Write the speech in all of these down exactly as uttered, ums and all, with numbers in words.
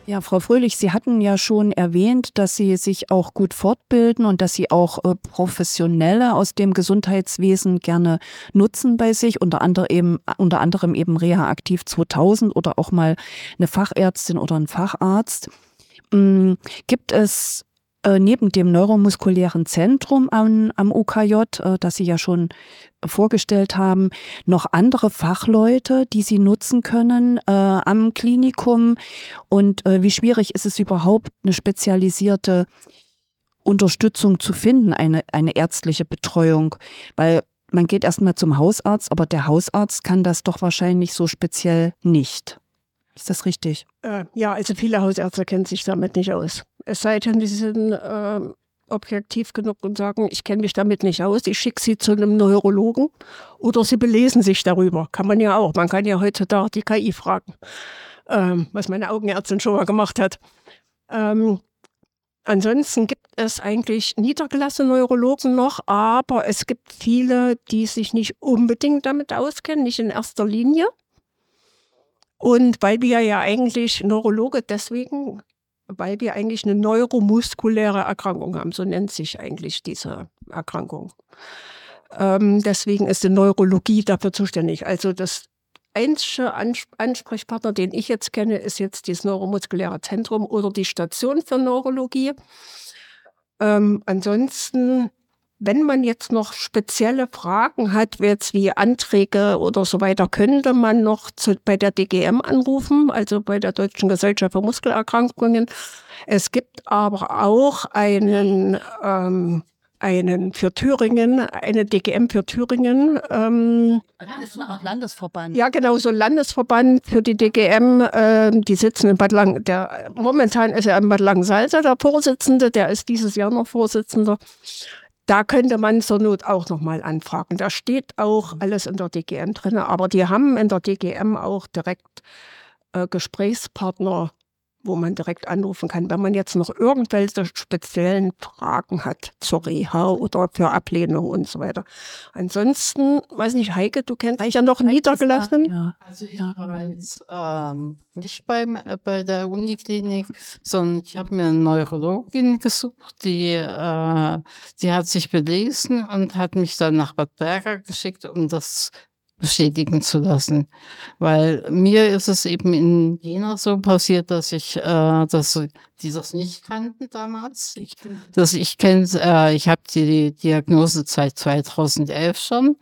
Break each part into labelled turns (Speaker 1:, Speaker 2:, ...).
Speaker 1: Ja, Frau Fröhlich, Sie hatten ja schon erwähnt, dass Sie sich auch gut fortbilden und dass Sie auch äh, Professionelle aus dem Gesundheitswesen gerne nutzen bei sich, unter anderem eben, unter anderem eben Reha Aktiv zweitausend oder auch mal eine Fachärztin oder ein Facharzt. Mm, Gibt es äh, neben dem neuromuskulären Zentrum am, am U K J, äh, das Sie ja schon vorgestellt haben, noch andere Fachleute, die Sie nutzen können äh, am Klinikum? Und äh, wie schwierig ist es überhaupt, eine spezialisierte Unterstützung zu finden, eine, eine ärztliche Betreuung? Weil man geht erstmal zum Hausarzt, aber der Hausarzt kann das doch wahrscheinlich so speziell nicht. Ist das richtig?
Speaker 2: Äh, ja, also viele Hausärzte kennen sich damit nicht aus. Es sei denn, die sind äh, objektiv genug und sagen, ich kenne mich damit nicht aus, ich schicke sie zu einem Neurologen oder sie belesen sich darüber. Kann man ja auch. Man kann ja heutzutage die K I fragen, ähm, was meine Augenärztin schon mal gemacht hat. Ähm, ansonsten gibt es eigentlich niedergelassene Neurologen noch, aber es gibt viele, die sich nicht unbedingt damit auskennen, nicht in erster Linie. Und weil wir ja eigentlich Neurologe deswegen, weil wir eigentlich eine neuromuskuläre Erkrankung haben, so nennt sich eigentlich diese Erkrankung. Ähm, deswegen ist die Neurologie dafür zuständig. Also das einzige Ans- Ansprechpartner, den ich jetzt kenne, ist jetzt das neuromuskuläre Zentrum oder die Station für Neurologie. Ähm, ansonsten, wenn man jetzt noch spezielle Fragen hat, jetzt wie Anträge oder so weiter, könnte man noch zu, bei der D G M anrufen, also bei der Deutschen Gesellschaft für Muskelerkrankungen. Es gibt aber auch einen, ähm, einen für Thüringen, eine D G M für Thüringen. Ähm,
Speaker 1: Das ist eine Art Landesverband.
Speaker 2: ja, genau, so ein Landesverband für die D G M, ähm, die sitzen in Bad Lang, der, momentan ist er in Bad Langensalza der Vorsitzende, der ist dieses Jahr noch Vorsitzender. Da könnte man zur Not auch nochmal anfragen. Da steht auch alles in der D G M drin, aber die haben in der D G M auch direkt äh, Gesprächspartner, wo man direkt anrufen kann, wenn man jetzt noch irgendwelche speziellen Fragen hat zur Reha oder für Ablehnung und so weiter. Ansonsten, weiß nicht, Heike, du kennst dich ja noch niedergelassen.
Speaker 3: Ja. Also ich war jetzt ähm, nicht beim, äh, bei der Uniklinik, sondern ich habe mir eine Neurologin gesucht, die, äh, die hat sich belesen und hat mich dann nach Bad Berga geschickt, um das bestätigen zu lassen. Weil mir ist es eben in Jena so passiert, dass ich, äh, dass die das nicht kannten damals. Ich, dass ich kenne, äh, ich habe die Diagnose seit zweitausendelf schon.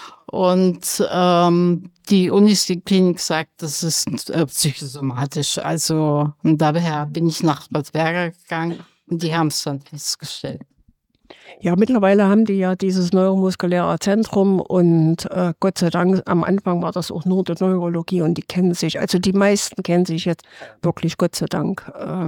Speaker 3: Und ähm, die Uniklinik sagt, das ist äh, psychosomatisch. Also und daher bin ich nach Bad Berga gegangen und die haben es dann festgestellt.
Speaker 2: Ja, mittlerweile haben die ja dieses neuromuskuläre Zentrum und äh, Gott sei Dank, am Anfang war das auch nur die Neurologie und die kennen sich, also die meisten kennen sich jetzt wirklich Gott sei Dank äh,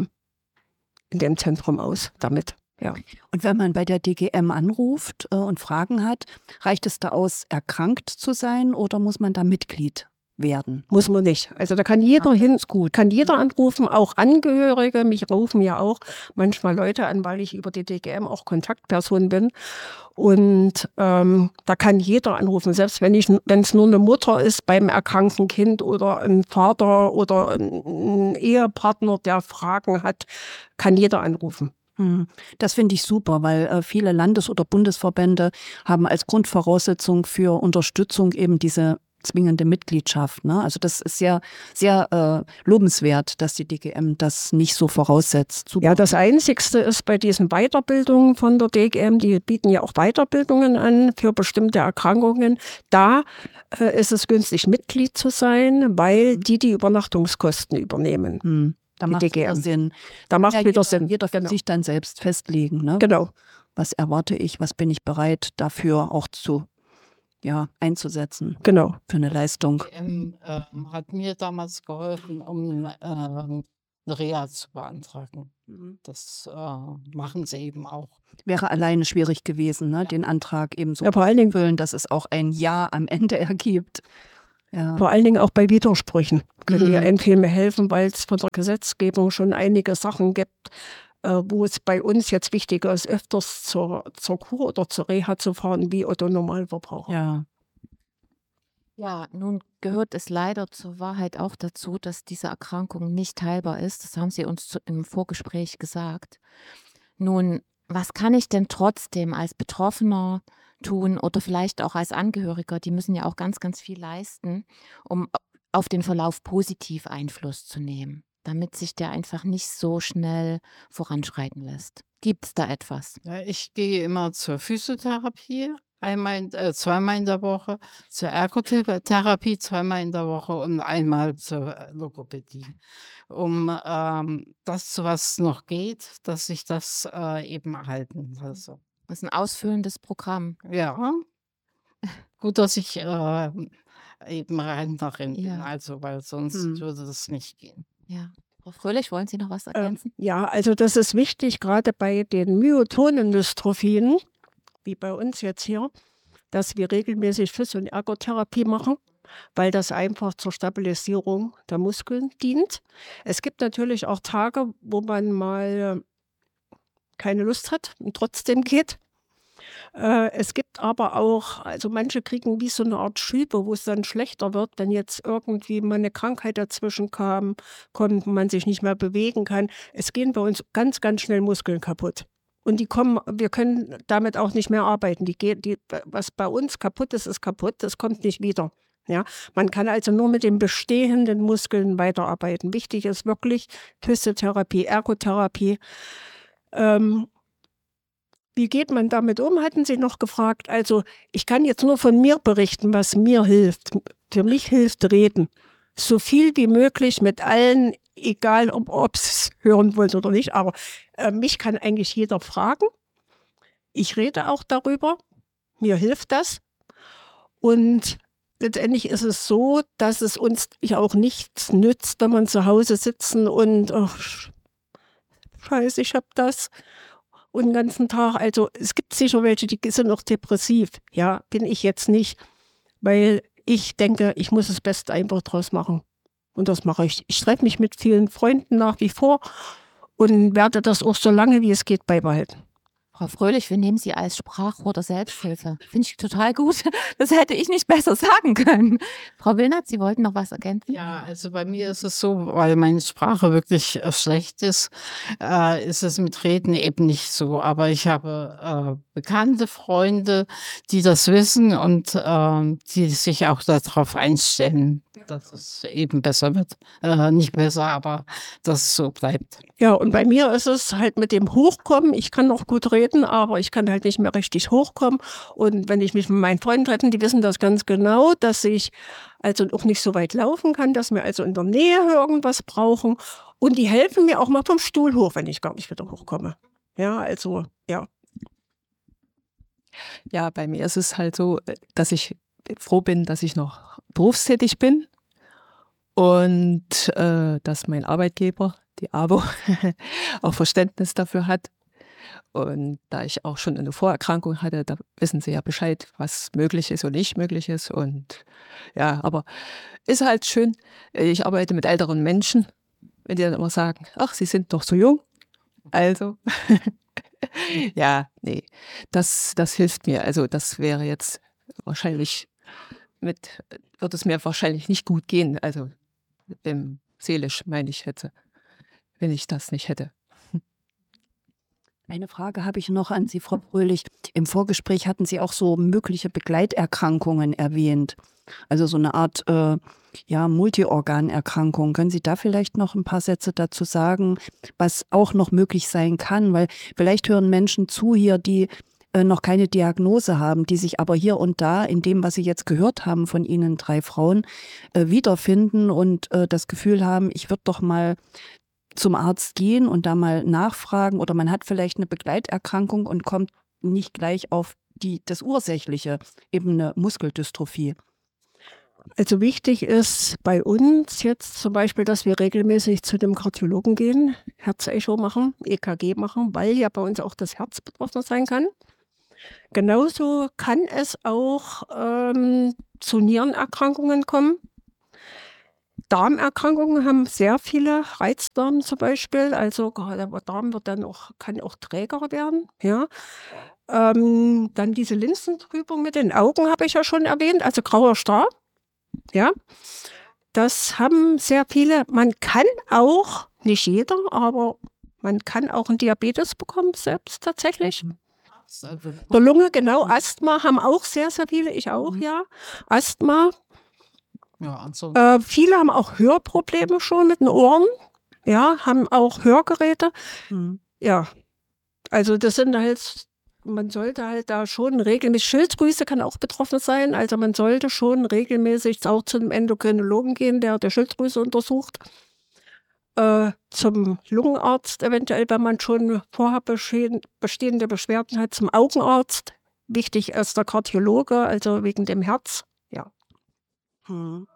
Speaker 2: in dem Zentrum aus damit. Ja.
Speaker 1: Und wenn man bei der D G M anruft äh, und Fragen hat, reicht es da aus, erkrankt zu sein oder muss man da Mitglied werden?
Speaker 2: Muss man nicht. Also da kann jeder
Speaker 1: Ach,
Speaker 2: hin,
Speaker 1: ist gut.
Speaker 2: kann jeder anrufen, auch Angehörige. Mich rufen ja auch manchmal Leute an, weil ich über die D G M auch Kontaktperson bin. Und ähm, da kann jeder anrufen, selbst wenn ich, wenn es nur eine Mutter ist beim erkrankten Kind oder ein Vater oder ein Ehepartner, der Fragen hat, kann jeder anrufen.
Speaker 1: Das finde ich super, weil äh, viele Landes- oder Bundesverbände haben als Grundvoraussetzung für Unterstützung eben diese zwingende Mitgliedschaft. Ne? Also das ist sehr, sehr äh, lobenswert, dass die D G M das nicht so voraussetzt. Super.
Speaker 2: Ja, das Einzigste ist bei diesen Weiterbildungen von der D G M, die bieten ja auch Weiterbildungen an für bestimmte Erkrankungen. Da äh, ist es günstig, Mitglied zu sein, weil die die Übernachtungskosten übernehmen.
Speaker 1: Hm. Da macht es wieder Sinn.
Speaker 2: Da macht
Speaker 1: ja,
Speaker 2: wieder
Speaker 1: jeder,
Speaker 2: Sinn.
Speaker 1: Jeder für
Speaker 2: genau.
Speaker 1: sich dann selbst festlegen. Ne?
Speaker 2: Genau.
Speaker 1: Was erwarte ich, was bin ich bereit dafür auch zu ja, einzusetzen.
Speaker 2: Genau.
Speaker 1: Für eine Leistung.
Speaker 3: Die D G M äh, hat mir damals geholfen, um äh, eine Reha zu beantragen. Das äh, machen sie eben auch.
Speaker 1: Wäre alleine schwierig gewesen, ne? Den Antrag eben so
Speaker 2: ja, vor allen Dingen
Speaker 1: füllen, dass es auch ein Ja am Ende ergibt. Ja.
Speaker 2: Vor allen Dingen auch bei Widersprüchen können wir mhm. viel mehr helfen, weil es von der Gesetzgebung schon einige Sachen gibt, äh, wo es bei uns jetzt wichtiger ist, öfters zur, zur Kur oder zur Reha zu fahren, wie Otto Normalverbraucher.
Speaker 1: Ja.
Speaker 4: Ja, nun gehört es leider zur Wahrheit auch dazu, dass diese Erkrankung nicht heilbar ist. Das haben Sie uns zu, im Vorgespräch gesagt. Nun, was kann ich denn trotzdem als Betroffener tun oder vielleicht auch als Angehöriger? Die müssen ja auch ganz, ganz viel leisten, um auf den Verlauf positiv Einfluss zu nehmen, damit sich der einfach nicht so schnell voranschreiten lässt. Gibt es da etwas?
Speaker 3: Ja, ich gehe immer zur Physiotherapie, einmal, in, äh, zweimal in der Woche, zur Ergotherapie zweimal in der Woche und einmal zur äh, Logopädie, um ähm, das, zu was noch geht, dass ich das äh, eben erhalten lasse.
Speaker 4: Das ist ein ausfüllendes Programm.
Speaker 3: Ja, gut, dass ich äh, eben Rentnerin bin,
Speaker 4: Ja,
Speaker 3: also weil sonst
Speaker 2: Hm.
Speaker 3: würde das nicht gehen.
Speaker 4: ja. Frau Fröhlich, wollen Sie noch was
Speaker 2: Ähm,
Speaker 4: ergänzen?
Speaker 2: ja, also das ist wichtig, gerade bei den Myotonendystrophien, wie bei uns jetzt hier, dass wir regelmäßig Physio- und Ergotherapie machen, weil das einfach zur Stabilisierung der Muskeln dient. Es gibt natürlich auch Tage, wo man mal äh, keine Lust hat und trotzdem geht. Äh, es gibt aber auch, also manche kriegen wie so eine Art Schübe, wo es dann schlechter wird, wenn jetzt irgendwie mal eine Krankheit dazwischen kam, kommt, man sich nicht mehr bewegen kann. Es gehen bei uns ganz, ganz schnell Muskeln kaputt. Und die kommen, wir können damit auch nicht mehr arbeiten. Die, geht- die, was bei uns kaputt ist, ist kaputt, das kommt nicht wieder. Ja, man kann also nur mit den bestehenden Muskeln weiterarbeiten. Wichtig ist wirklich Physiotherapie, Ergotherapie. Ähm, Wie geht man damit um, hatten Sie noch gefragt. Also ich kann jetzt nur von mir berichten, was mir hilft. Für mich hilft Reden. So viel wie möglich mit allen, egal ob sie es hören wollen oder nicht. Aber äh, mich kann eigentlich jeder fragen. Ich rede auch darüber. Mir hilft das. Und letztendlich ist es so, dass es uns ja auch nichts nützt, wenn man zu Hause sitzen und ach, scheiße, ich habe das. Und den ganzen Tag, also es gibt sicher welche, die sind noch depressiv. Ja, bin ich jetzt nicht, weil ich denke, ich muss das Beste einfach draus machen. Und das mache ich. Ich treffe mich mit vielen Freunden nach wie vor und werde das auch so lange wie es geht beibehalten.
Speaker 4: Frau Fröhlich, wir nehmen Sie als Sprachrohr der Selbsthilfe. Finde ich total gut. Das hätte ich nicht besser sagen können. Frau Willnert, Sie wollten noch was ergänzen?
Speaker 3: Ja, also bei mir ist es so, weil meine Sprache wirklich äh, schlecht ist, äh, ist es mit Reden eben nicht so. Aber ich habe äh, bekannte Freunde, die das wissen und äh, die sich auch darauf einstellen, dass es eben besser wird. Äh, nicht besser, aber dass es so bleibt.
Speaker 2: Ja, und bei mir ist es halt mit dem Hochkommen. Ich kann noch gut reden, aber ich kann halt nicht mehr richtig hochkommen. Und wenn ich mich mit meinen Freunden treffe, die wissen das ganz genau, dass ich also auch nicht so weit laufen kann, dass wir also in der Nähe irgendwas brauchen. Und die helfen mir auch mal vom Stuhl hoch, wenn ich gar nicht wieder hochkomme. Ja, also, ja.
Speaker 5: Ja, bei mir ist es halt so, dass ich froh bin, dass ich noch berufstätig bin und äh, dass mein Arbeitgeber, die A B O, auch Verständnis dafür hat. Und da ich auch schon eine Vorerkrankung hatte, da wissen sie ja Bescheid, was möglich ist und nicht möglich ist. Und ja, aber ist halt schön. Ich arbeite mit älteren Menschen, wenn die dann immer sagen, ach, sie sind noch so jung. Also, ja, nee, das, das hilft mir. Also das wäre jetzt wahrscheinlich mit, wird es mir wahrscheinlich nicht gut gehen. Also ähm, seelisch meine ich hätte, wenn ich das nicht hätte.
Speaker 1: Eine Frage habe ich noch an Sie, Frau Fröhlich. Im Vorgespräch hatten Sie auch so mögliche Begleiterkrankungen erwähnt. Also so eine Art äh, ja, Multiorganerkrankung. Können Sie da vielleicht noch ein paar Sätze dazu sagen, was auch noch möglich sein kann? Weil vielleicht hören Menschen zu hier, die äh, noch keine Diagnose haben, die sich aber hier und da in dem, was Sie jetzt gehört haben von Ihnen drei Frauen, äh, wiederfinden und äh, das Gefühl haben, ich würde doch mal zum Arzt gehen und da mal nachfragen, oder man hat vielleicht eine Begleiterkrankung und kommt nicht gleich auf die, das Ursächliche, eben eine Muskeldystrophie.
Speaker 2: Also wichtig ist bei uns jetzt zum Beispiel, dass wir regelmäßig zu dem Kardiologen gehen, Herzecho machen, E K G machen, weil ja bei uns auch das Herz betroffen sein kann. Genauso kann es auch ähm, zu Nierenerkrankungen kommen. Darmerkrankungen haben sehr viele, Reizdarm zum Beispiel, also gerade der Darm wird dann auch, kann auch träger werden. Ja. Ähm, dann diese Linsentrübung mit den Augen habe ich ja schon erwähnt, also grauer Star. Ja, das haben sehr viele. Man kann auch, nicht jeder, aber man kann auch einen Diabetes bekommen selbst tatsächlich. Der Lunge, genau. Asthma haben auch sehr, sehr viele. Ich auch, ja. Asthma.
Speaker 3: Ja, also.
Speaker 2: Äh, viele haben auch Hörprobleme schon mit den Ohren. Ja, haben auch Hörgeräte.
Speaker 1: Mhm.
Speaker 2: Ja, also das sind halt, man sollte halt da schon regelmäßig, Schilddrüse kann auch betroffen sein, also man sollte schon regelmäßig auch zu einem Endokrinologen gehen, der die Schilddrüse untersucht. Äh, zum Lungenarzt eventuell, wenn man schon vorher bestehende Beschwerden hat, zum Augenarzt. Wichtig ist der Kardiologe, also wegen dem Herz. Ja.
Speaker 1: Hm.